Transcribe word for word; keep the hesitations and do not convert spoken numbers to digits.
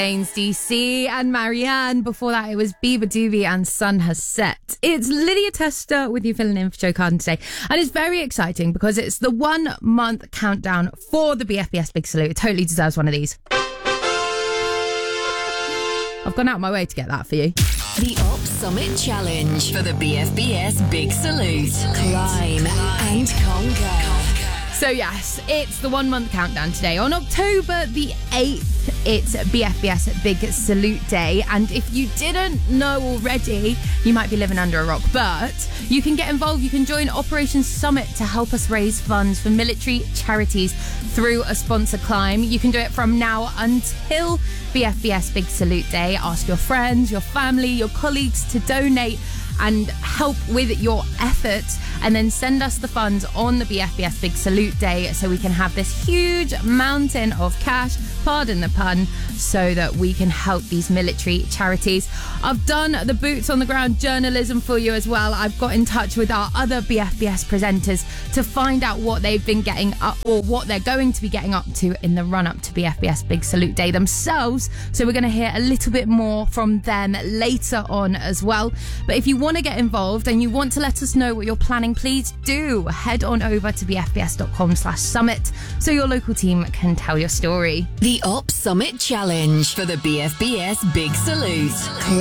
James D C and Marianne. Before that, it was Bieber Doobie and Sun Has Set. It's Lydia Tester with you filling in for Joe Carden today. And it's very exciting because it's the one month countdown for the B F B S Big Salute. It totally deserves one of these. I've gone out of my way to get that for you. The Op Summit Challenge for the B F B S Big Salute. Climb and conquer. So yes, it's the one month countdown today. On October the eighth, it's B F B S Big Salute Day. And if you didn't know already, you might be living under a rock. But you can get involved. You can join Operation Summit to help us raise funds for military charities through a sponsor climb. You can do it from now until B F B S Big Salute Day. Ask your friends, your family, your colleagues to donate and help with your efforts, and then send us the funds on the B F B S Big Salute Day so we can have this huge mountain of cash, pardon the pun, so that we can help these military charities. I've done the boots on the ground journalism for you as well. I've got in touch with our other B F B S presenters to find out what they've been getting up, or what they're going to be getting up to in the run up to B F B S Big Salute Day themselves. So we're going to hear a little bit more from them later on as well. But if you want to get involved and you want to let us know what you're planning, please do head on over to bfbs.com slash summit so your local team can tell your story. The Op Summit Challenge for the B F B S Big Salute.